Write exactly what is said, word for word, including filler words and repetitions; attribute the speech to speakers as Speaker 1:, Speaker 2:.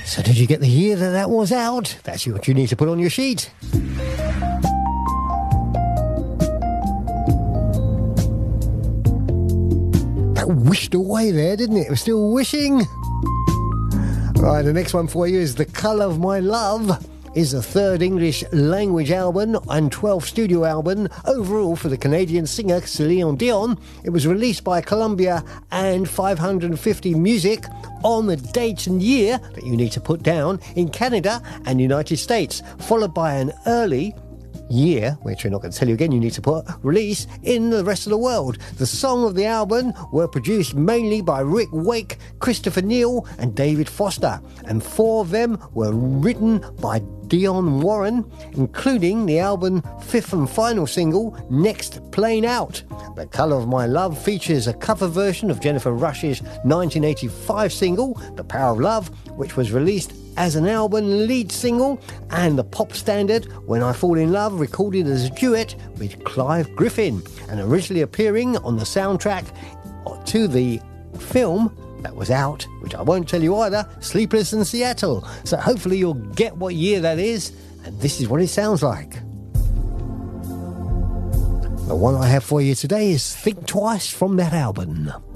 Speaker 1: So did you get the year that that was out? That's what you need to put on your sheet. That wished away there, didn't it? It was still wishing. Right, the next one for you is The Colour of My Love. Is the third English language album and twelfth studio album overall for the Canadian singer Celine Dion. It was released by Columbia and five fifty Music on the date and year that you need to put down in Canada and United States, followed by an early year, which we're not going to tell you again, you need to put release in the rest of the world. The song of the album were produced mainly by Rick Wake, Christopher Neal and David Foster, and four of them were written by Dion Warren, including the album's fifth and final single, Next Plane Out. The Colour of My Love features a cover version of Jennifer Rush's nineteen eighty-five single, The Power of Love, which was released as an album lead single, and the pop standard When I Fall in Love, recorded as a duet with Clive Griffin, and originally appearing on the soundtrack to the film that was out, which I won't tell you either, Sleepless in Seattle. So hopefully you'll get what year that is, and this is what it sounds like. The one I have for you today is Think Twice from that album.